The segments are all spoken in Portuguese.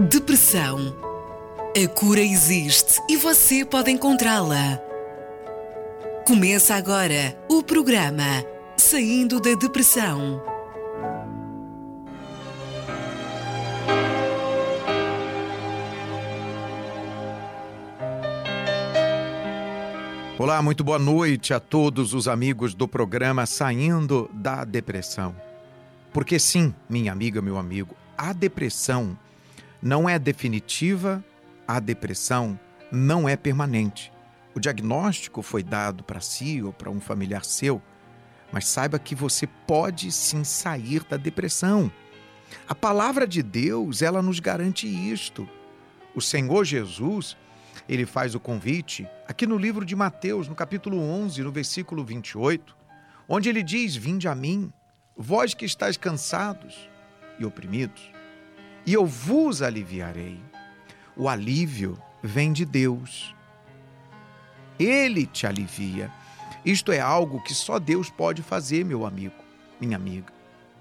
Depressão. A cura existe e você pode encontrá-la. Começa agora o programa Saindo da Depressão. Olá, muito boa noite a todos os amigos do programa Saindo da Depressão. Porque sim, minha amiga, meu amigo, a depressão não é definitiva, a depressão não é permanente. O diagnóstico foi dado para si ou para um familiar seu, mas saiba que você pode sim sair da depressão. A palavra de Deus, ela nos garante isto. O Senhor Jesus, ele faz o convite aqui no livro de Mateus, no capítulo 11, no versículo 28, onde ele diz: "Vinde a mim, vós que estáis cansados e oprimidos, e eu vos aliviarei." O alívio vem de Deus. Ele te alivia. Isto é algo que só Deus pode fazer, meu amigo, minha amiga.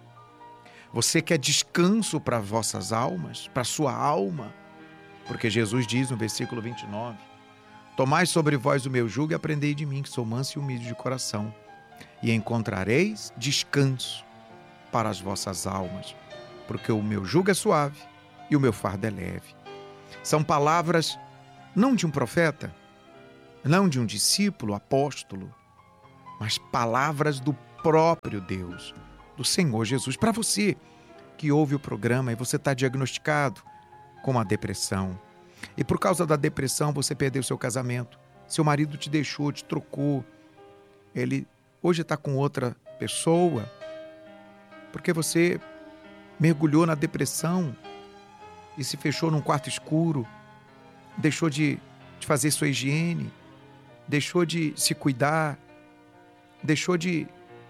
Você quer descanso para vossas almas, para sua alma? Porque Jesus diz no versículo 29, "Tomai sobre vós o meu jugo e aprendei de mim, que sou manso e humilde de coração, e encontrareis descanso para as vossas almas, porque o meu jugo é suave e o meu fardo é leve." São palavras não de um profeta, não de um discípulo, apóstolo, mas palavras do próprio Deus, do Senhor Jesus, para você que ouve o programa e você está diagnosticado com a depressão. E por causa da depressão você perdeu seu casamento, seu marido te deixou, te trocou, ele hoje está com outra pessoa, porque você mergulhou na depressão e se fechou num quarto escuro, deixou de fazer sua higiene, deixou de se cuidar, deixou de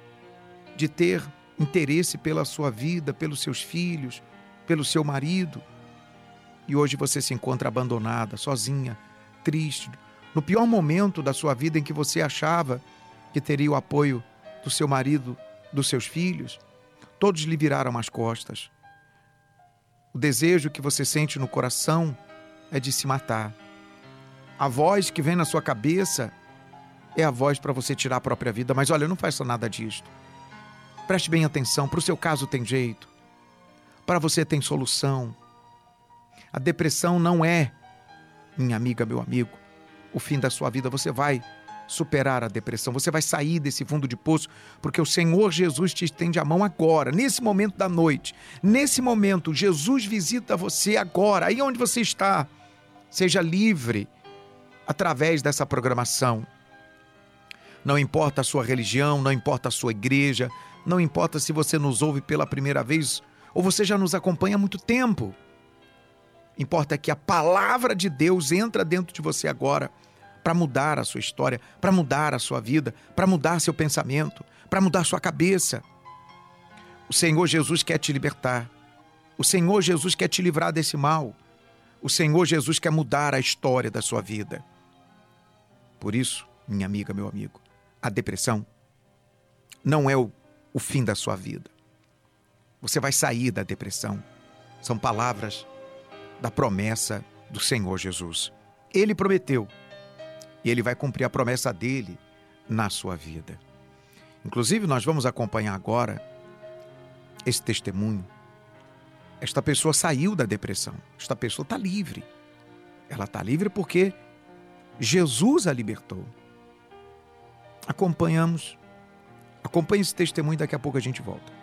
ter interesse pela sua vida, pelos seus filhos, pelo seu marido. E hoje você se encontra abandonada, sozinha, triste, no pior momento da sua vida em que você achava que teria o apoio do seu marido, dos seus filhos. Todos lhe viraram as costas. O desejo que você sente no coração é de se matar. A voz que vem na sua cabeça é a voz para você tirar a própria vida. Mas olha, não faça nada disto. Preste bem atenção, para o seu caso tem jeito. Para você tem solução. A depressão não é, minha amiga, meu amigo, o fim da sua vida. Você vai superar a depressão, você vai sair desse fundo de poço, porque o Senhor Jesus te estende a mão agora, nesse momento da noite. Nesse momento, Jesus visita você agora, aí onde você está. Seja livre através dessa programação. Não importa a sua religião, não importa a sua igreja, não importa se você nos ouve pela primeira vez ou você já nos acompanha há muito tempo. Importa que a palavra de Deus entra dentro de você agora para mudar a sua história, para mudar a sua vida, para mudar seu pensamento, para mudar sua cabeça. O Senhor Jesus quer te libertar. O Senhor Jesus quer te livrar desse mal. O Senhor Jesus quer mudar a história da sua vida. Por isso, minha amiga, meu amigo, a depressão não é o fim da sua vida. Você vai sair da depressão. São palavras da promessa do Senhor Jesus. Ele prometeu e Ele vai cumprir a promessa dele na sua vida. Inclusive, nós vamos acompanhar agora esse testemunho. Esta pessoa saiu da depressão. Esta pessoa está livre. Ela está livre porque Jesus a libertou. Acompanhe esse testemunho, daqui a pouco a gente volta.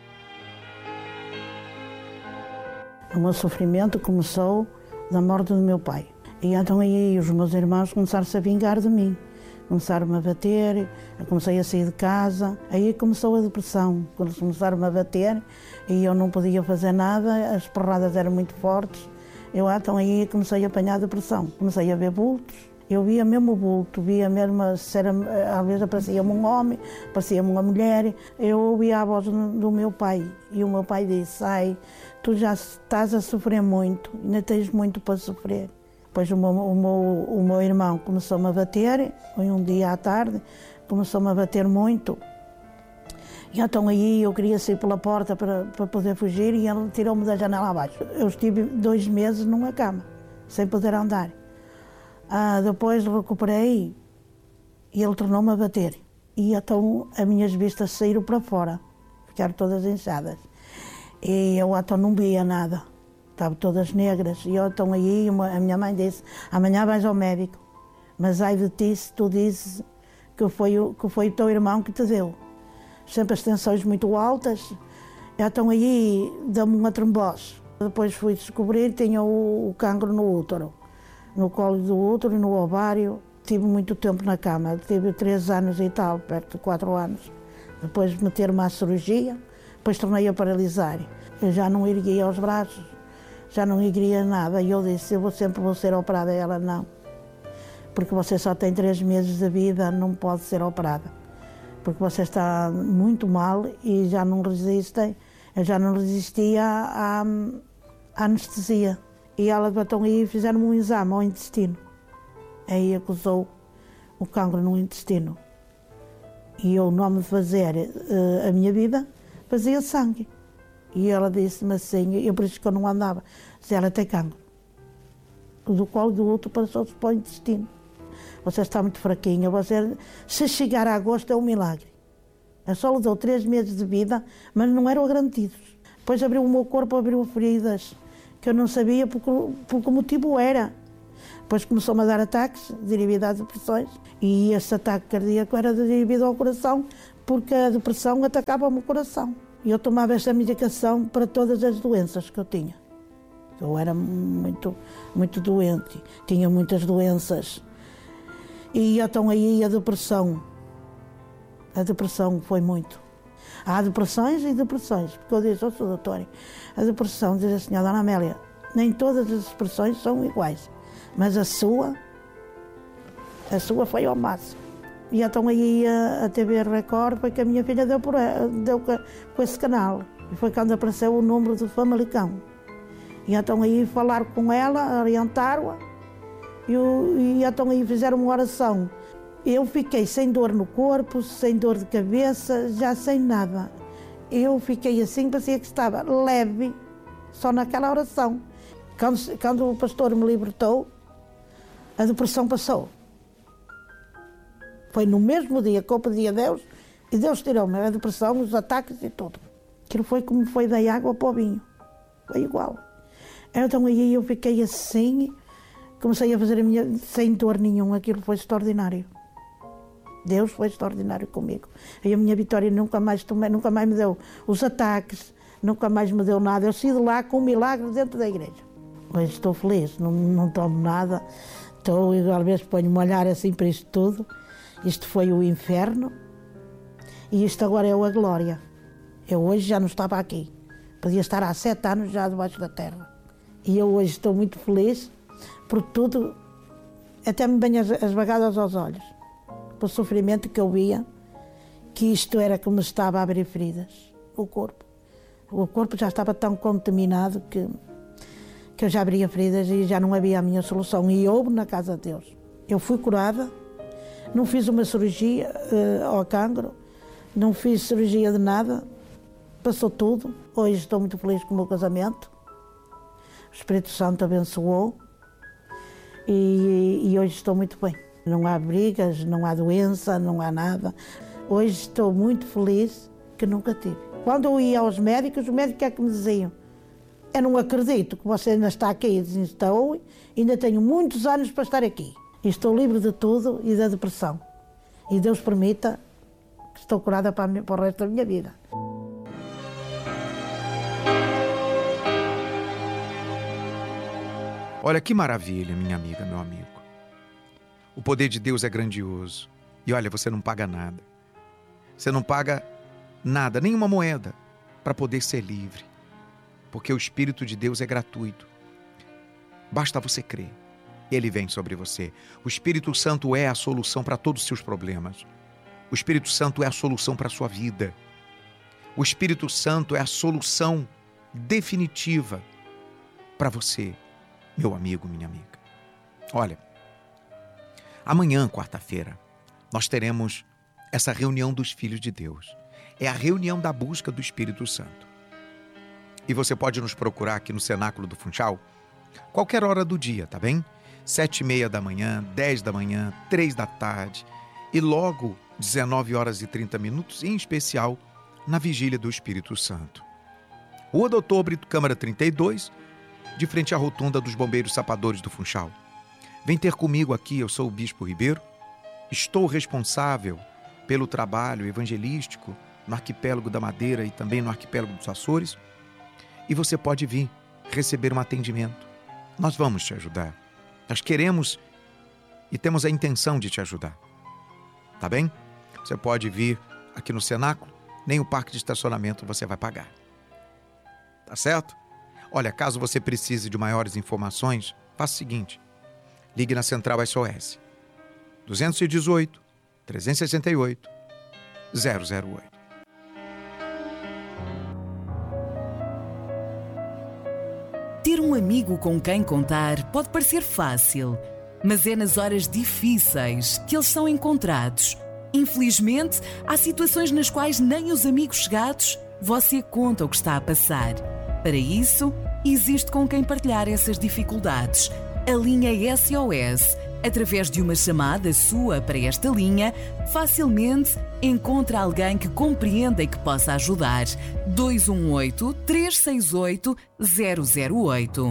O meu sofrimento começou da morte do meu pai. E então aí os meus irmãos começaram-se a vingar de mim. Começaram-me a bater, eu comecei a sair de casa. Aí começou a depressão. Quando começaram-me a bater e eu não podia fazer nada, as porradas eram muito fortes. Eu então aí comecei a apanhar depressão. Comecei a ver bultos. Eu via mesmo o bulto, via mesmo, às vezes aparecia-me um homem, aparecia-me uma mulher. Eu ouvia a voz do meu pai e o meu pai disse: "Ai, tu já estás a sofrer muito, ainda tens muito para sofrer." Depois o meu irmão começou-me a bater, foi um dia à tarde, começou-me a bater muito. E então aí eu queria sair pela porta para poder fugir e ele tirou-me da janela abaixo. Eu estive 2 meses numa cama, sem poder andar. Depois recuperei e ele tornou-me a bater. E então as minhas vistas saíram para fora, ficaram todas inchadas. E eu então não via nada, estavam todas negras. E eu, então aí a minha mãe disse, amanhã vais ao médico, mas ai de ti se tu dizes que foi o teu irmão que te deu. Sempre as tensões muito altas, então aí deu-me uma trombose. Depois fui descobrir que tinha o cancro no útero, no colo do útero e no ovário. Tive muito tempo na cama, tive 3 anos e tal, perto de 4 anos. Depois de meter-me à cirurgia, depois tornei a paralisar. Eu já não erguia os braços, já não erguia nada. E eu disse, eu sempre vou ser operada. E ela, não, porque você só tem 3 meses de vida, não pode ser operada. Porque você está muito mal e já não resistem. Eu já não resistia à anestesia. E ela então aí fizeram um exame ao intestino. Aí acusou o cancro no intestino. E eu, no nome de fazer a minha vida, fazia sangue. E ela disse-me assim, eu por isso que eu não andava, se ela tem cancro. Do colo do útero passou-se para o intestino. Você está muito fraquinha, você, se chegar a agosto é um milagre. Eu só lhe dou 3 meses de vida, mas não eram garantidos. Depois abriu o meu corpo, abriu feridas, que eu não sabia por que motivo era. Depois começou-me a dar ataques, devido às depressões, e esse ataque cardíaco era devido ao coração, porque a depressão atacava-me o coração. E eu tomava esta medicação para todas as doenças que eu tinha. Eu era muito, muito doente, tinha muitas doenças. E então aí a depressão foi muito. Há depressões e depressões, porque eu disse, eu sou doutora, a depressão, diz a senhora Dona Amélia, nem todas as depressões são iguais, mas a sua foi ao máximo. E então aí a TV Record foi que a minha filha deu com esse canal, e foi quando apareceu o número do Famalicão. E então aí falaram com ela, orientaram-a, e então aí fizeram uma oração. Eu fiquei sem dor no corpo, sem dor de cabeça, já sem nada. Eu fiquei assim, parecia que estava leve, só naquela oração. Quando o pastor me libertou, a depressão passou. Foi no mesmo dia que eu pedi a Deus, e Deus tirou-me a depressão, os ataques e tudo. Aquilo foi como foi da água para o vinho. Foi igual. Então aí eu fiquei assim, comecei a fazer a minha, sem dor nenhuma, aquilo foi extraordinário. Deus foi extraordinário comigo. E a minha Vitória nunca mais me deu os ataques, nunca mais me deu nada. Eu saí de lá com um milagre dentro da igreja. Hoje estou feliz, não tomo nada. Às vezes ponho-me a olhar assim para isto tudo. Isto foi o inferno e isto agora é a glória. Eu hoje já não estava aqui. Podia estar há 7 anos já debaixo da terra. E eu hoje estou muito feliz por tudo, até me vêm as bagadas aos olhos. Pelo sofrimento que eu via, que isto era que me estava a abrir feridas, o corpo. O corpo já estava tão contaminado que eu já abria feridas e já não havia a minha solução. E houve na casa de Deus. Eu fui curada, não fiz uma cirurgia ao cancro, não fiz cirurgia de nada, passou tudo. Hoje estou muito feliz com o meu casamento. O Espírito Santo abençoou e hoje estou muito bem. Não há brigas, não há doença, não há nada. Hoje estou muito feliz que nunca tive. Quando eu ia aos médicos, os médicos é que me diziam: eu não acredito que você ainda está aqui. Eu disse: estou, ainda tenho muitos anos para estar aqui. E estou livre de tudo e da depressão. E Deus permita que estou curada para o resto da minha vida. Olha que maravilha, minha amiga, meu amigo. O poder de Deus é grandioso. E olha, você não paga nada. Você não paga nada, nenhuma moeda, para poder ser livre. Porque o Espírito de Deus é gratuito. Basta você crer. Ele vem sobre você. O Espírito Santo é a solução para todos os seus problemas. O Espírito Santo é a solução para a sua vida. O Espírito Santo é a solução definitiva para você, meu amigo, minha amiga. Olha, amanhã, quarta-feira, nós teremos essa reunião dos filhos de Deus. É a reunião da busca do Espírito Santo. E você pode nos procurar aqui no Cenáculo do Funchal, qualquer hora do dia, tá bem? 7h30 da manhã, 10 da manhã, 3 da tarde e logo 19h30, em especial na Vigília do Espírito Santo. Rua Doutor Brito, Câmara 32, de frente à rotunda dos Bombeiros Sapadores do Funchal. Vem ter comigo aqui, eu sou o Bispo Ribeiro, estou responsável pelo trabalho evangelístico no Arquipélago da Madeira e também no Arquipélago dos Açores, e você pode vir receber um atendimento. Nós vamos te ajudar. Nós queremos e temos a intenção de te ajudar. Tá bem? Você pode vir aqui no Cenáculo, nem o parque de estacionamento você vai pagar. Tá certo? Olha, caso você precise de maiores informações, faça o seguinte. Ligue na Central SOS. 218 368 008. Ter um amigo com quem contar pode parecer fácil, mas é nas horas difíceis que eles são encontrados. Infelizmente, há situações nas quais nem os amigos chegados você conta o que está a passar. Para isso, existe com quem partilhar essas dificuldades. A linha SOS, através de uma chamada sua para esta linha, facilmente encontra alguém que compreenda e que possa ajudar. 218-368-008.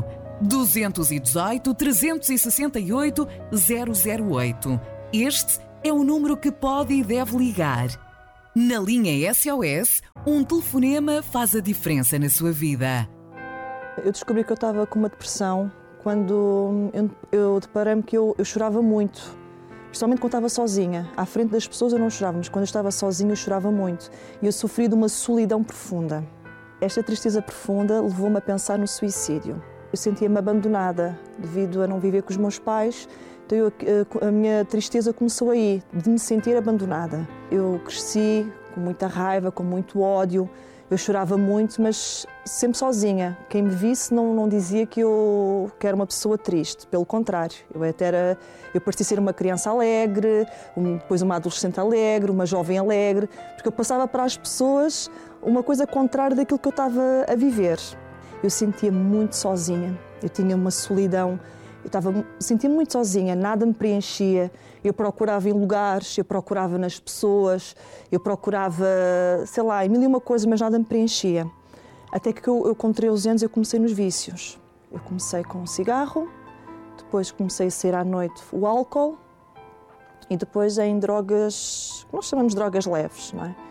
218-368-008. Este é o número que pode e deve ligar. Na linha SOS, um telefonema faz a diferença na sua vida. Eu descobri que eu estava com uma depressão quando eu deparei-me que eu chorava muito, principalmente quando estava sozinha. À frente das pessoas eu não chorava, mas quando eu estava sozinha eu chorava muito. E eu sofri de uma solidão profunda. Esta tristeza profunda levou-me a pensar no suicídio. Eu sentia-me abandonada devido a não viver com os meus pais, então a minha tristeza começou aí, de me sentir abandonada. Eu cresci com muita raiva, com muito ódio. Eu chorava muito, mas sempre sozinha. Quem me visse não dizia que eu era uma pessoa triste. Pelo contrário, eu parecia ser uma criança alegre, depois uma adolescente alegre, uma jovem alegre, porque eu passava para as pessoas uma coisa contrária daquilo que eu estava a viver. Eu sentia-me muito sozinha, eu tinha uma solidão, sentia-me muito sozinha, nada me preenchia. Eu procurava em lugares, eu procurava nas pessoas, eu procurava, sei lá, em mil e uma coisas, mas nada me preenchia. Até que eu com 13 anos, eu comecei nos vícios. Eu comecei com o cigarro, depois comecei a sair à noite o álcool e depois em drogas, que nós chamamos de drogas leves, não é?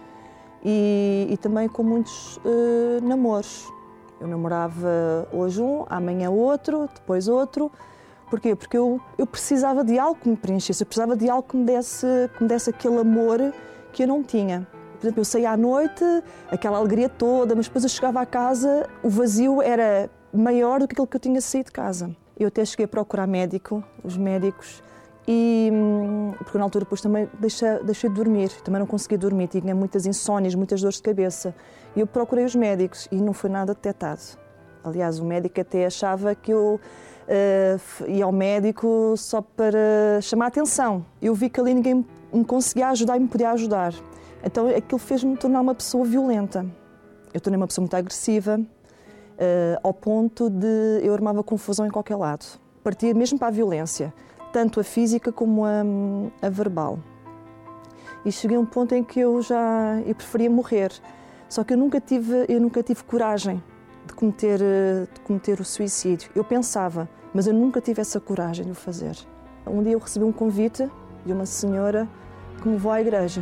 E também com muitos namoros. Eu namorava hoje um, amanhã outro, depois outro. Porquê? Porque eu precisava de algo que me preenchesse, eu precisava de algo que me desse aquele amor que eu não tinha. Por exemplo, eu saía à noite, aquela alegria toda, mas depois eu chegava à casa, o vazio era maior do que aquilo que eu tinha saído de casa. Eu até cheguei a procurar os médicos, porque na altura depois também deixei de dormir, também não conseguia dormir, tinha muitas insónias, muitas dores de cabeça. E eu procurei os médicos e não foi nada detectado. Aliás, o médico até achava que eu ia ao médico só para chamar a atenção. Eu vi que ali ninguém me conseguia ajudar e me podia ajudar. Então aquilo fez-me tornar uma pessoa violenta. Eu tornei uma pessoa muito agressiva, ao ponto de eu armava confusão em qualquer lado. Partia mesmo para a violência, tanto a física como a verbal. E cheguei a um ponto em que eu preferia morrer. Só que eu nunca tive coragem de cometer o suicídio. Eu pensava, mas eu nunca tive essa coragem de o fazer. Um dia eu recebi um convite de uma senhora que me levou à igreja.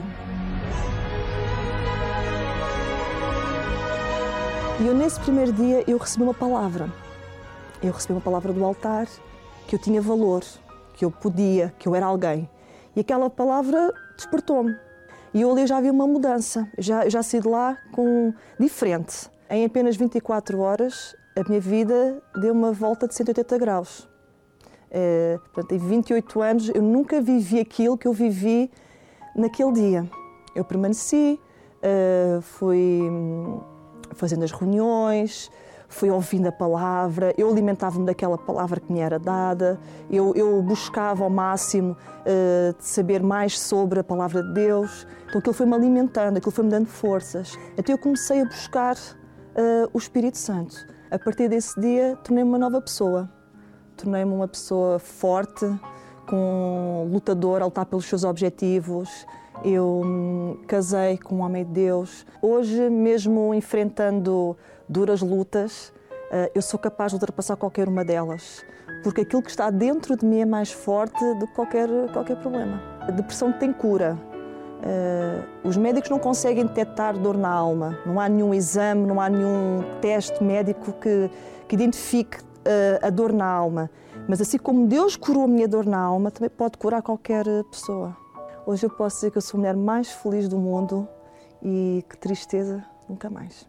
E eu, nesse primeiro dia, eu recebi uma palavra. Eu recebi uma palavra do altar, que eu tinha valor, que eu podia, que eu era alguém. E aquela palavra despertou-me. E eu ali já vi uma mudança, já saí de lá diferente. Em apenas 24 horas, a minha vida deu uma volta de 180 graus. Portanto, em 28 anos, eu nunca vivi aquilo que eu vivi naquele dia. Eu permaneci, fui fazendo as reuniões, foi ouvindo a palavra, eu alimentava-me daquela palavra que me era dada, eu buscava ao máximo de saber mais sobre a palavra de Deus. Então aquilo foi-me alimentando, aquilo foi-me dando forças. Então eu comecei a buscar o Espírito Santo. A partir desse dia tornei-me uma nova pessoa. Tornei-me uma pessoa forte, lutadora, a lutar pelos seus objetivos. Eu casei com um homem de Deus. Hoje, mesmo enfrentando duras lutas, eu sou capaz de ultrapassar qualquer uma delas, porque aquilo que está dentro de mim é mais forte do que qualquer problema. A depressão tem cura. Os médicos não conseguem detectar dor na alma. Não há nenhum exame, não há nenhum teste médico que identifique a dor na alma. Mas assim como Deus curou a minha dor na alma, também pode curar qualquer pessoa. Hoje eu posso dizer que eu sou a mulher mais feliz do mundo e que tristeza, nunca mais.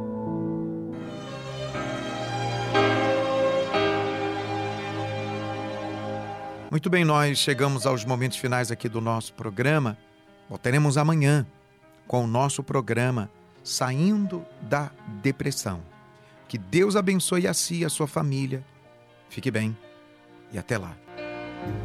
Muito bem, nós chegamos aos momentos finais aqui do nosso programa. Voltaremos amanhã com o nosso programa Saindo da Depressão. Que Deus abençoe a si e a sua família. Fique bem e até lá.